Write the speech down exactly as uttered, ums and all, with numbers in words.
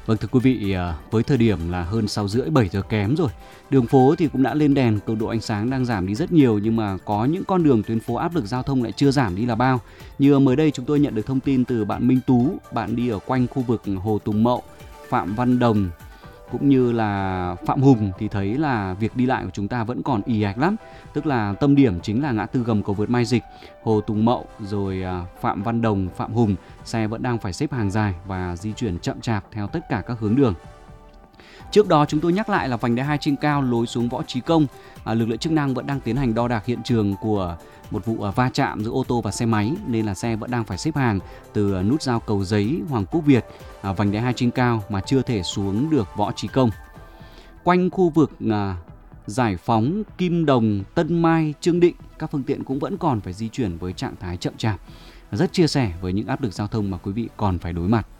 Vâng, thưa quý vị, à, với thời điểm là hơn sáu rưỡi bảy giờ kém rồi, đường phố thì cũng đã lên đèn, cường độ ánh sáng đang giảm đi rất nhiều, nhưng mà có những con đường tuyến phố áp lực giao thông lại chưa giảm đi là bao. Như mới đây chúng tôi nhận được thông tin từ bạn Minh Tú, bạn đi ở quanh khu vực Hồ Tùng Mậu, Phạm Văn Đồng cũng như là Phạm Hùng thì thấy là việc đi lại của chúng ta vẫn còn ì ạch lắm. Tức là tâm điểm chính là ngã tư gầm cầu vượt Mai Dịch, Hồ Tùng Mậu rồi à, Phạm Văn Đồng, Phạm Hùng, xe vẫn đang phải xếp hàng dài và di chuyển chậm chạp theo tất cả các hướng đường. Trước đó chúng tôi nhắc lại là vành đai hai trên cao lối xuống Võ Trí Công, à, lực lượng chức năng vẫn đang tiến hành đo đạc hiện trường của một vụ à, va chạm giữa ô tô và xe máy, nên là xe vẫn đang phải xếp hàng từ à, nút giao Cầu Giấy, Hoàng Quốc Việt, à, vành đai hai trên cao mà chưa thể xuống được Võ Trí Công. Quanh khu vực à, Giải Phóng, Kim Đồng, Tân Mai, Trương Định, các phương tiện cũng vẫn còn phải di chuyển với trạng thái chậm chạp. Rất chia sẻ với những áp lực giao thông mà quý vị còn phải đối mặt.